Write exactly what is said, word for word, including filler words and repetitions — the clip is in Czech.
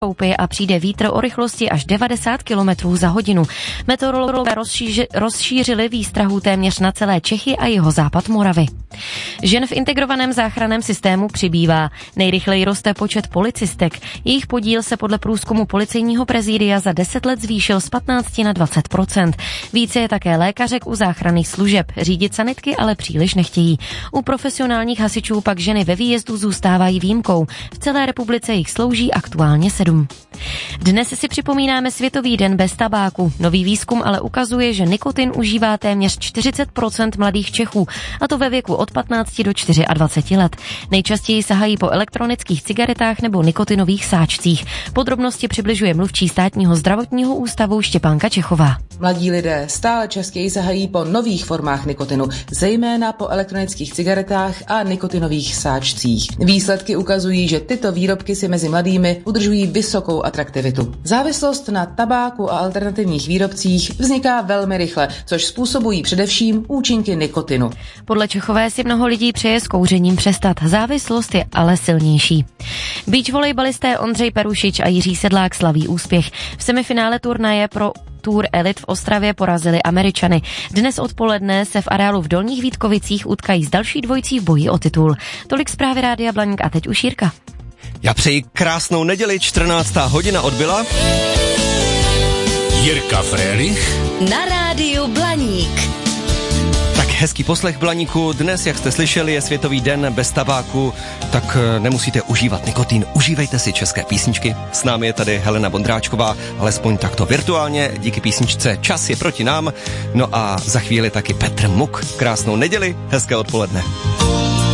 stoupy a přijde vítr o rychlosti až devadesát kilometrů za hodinu. Meteorologové rozšíři, rozšířili výstrahu téměř na celé Čechy a jihozápad Moravy. Žen v integrovaném záchranném systému přibývá. Nejrychleji roste počet policistek. Jejich podíl se podle průzkumu policejního prezídia za deset let zvýšil z patnáct na dvacet procent. Více je také lékařek u záchranných služeb. Řídit sanitky ale příliš nechtějí. U profesionálních hasičů pak ženy ve výjezdu zůstávají výjimkou. V celé republice jich slouží aktuálně sedm. Dnes si připomínáme Světový den bez tabáku. Nový výzkum ale ukazuje, že nikotin užívá téměř čtyřicet procent mladých Čechů, a to ve věku od patnácti do dvaceti čtyř let. Nejčastěji sahají po elektronických cigaretách nebo nikotinových sáčcích. Podrobnosti přibližuje mluvčí Státního zdravotního ústavu Štěpánka Čechová. Mladí lidé stále častěji sahají po nových formách nikotinu, zejména po elektronických cigaretách a nikotinových sáčcích. Výsledky ukazují, že tyto výrobky si mezi mladými udržují vysokou atraktivitu. Závislost na tabáku a alternativních výrobcích vzniká velmi rychle, což způsobují především účinky nikotinu. Podle Čechové si mnoho lidí přeje s kouřením přestat. Závislost je ale silnější. Beach volejbalisté Ondřej Perušič a Jiří Sedlák slaví úspěch. V semifinále turnaje pro Tour Elite v Ostravě porazili Američany. Dnes odpoledne se v areálu v Dolních Vítkovicích utkají s další dvojicí v boji o titul. Tolik zprávy Rádia Blaník a teď už Jirka. Já přeji krásnou neděli, čtrnáctá hodina odbyla. Jirka Frélich na Rádiu Blaník. Tak hezký poslech Blaníku. Dnes, jak jste slyšeli, je Světový den bez tabáku, tak nemusíte užívat nikotin. Užívejte si české písničky. S námi je tady Helena Bondráčková, alespoň takto virtuálně, díky písničce Čas je proti nám. No a za chvíli taky Petr Muk. Krásnou neděli, hezké odpoledne.